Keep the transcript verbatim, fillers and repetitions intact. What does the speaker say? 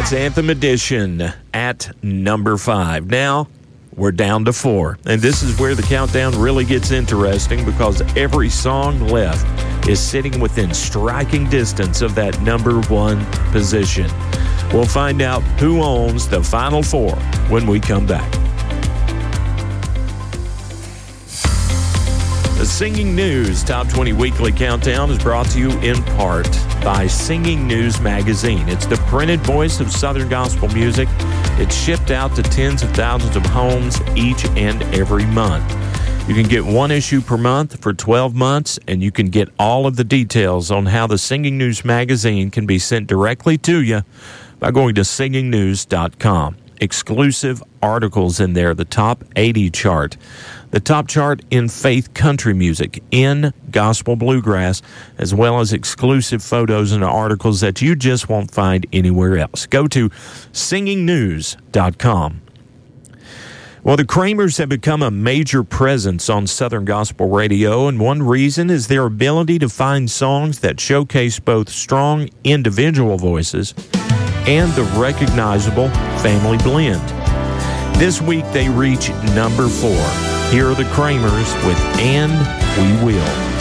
It's Anthem Edition at number five. Now, we're down to four. And this is where the countdown really gets interesting because every song left is sitting within striking distance of that number one position. We'll find out who owns the final four when we come back. The Singing News Top twenty Weekly Countdown is brought to you in part by Singing News Magazine. It's the printed voice of Southern gospel music. It's shipped out to tens of thousands of homes each and every month. You can get one issue per month for twelve months, and you can get all of the details on how the Singing News Magazine can be sent directly to you by going to singing news dot com. Exclusive articles in there, the top eighty chart, the top chart in faith country music, in gospel bluegrass, as well as exclusive photos and articles that you just won't find anywhere else. Go to singing news dot com. Well, the Kramers have become a major presence on Southern Gospel Radio, and one reason is their ability to find songs that showcase both strong individual voices and the recognizable family blend. This week, they reach number four. Here are the Kramers with And We Will.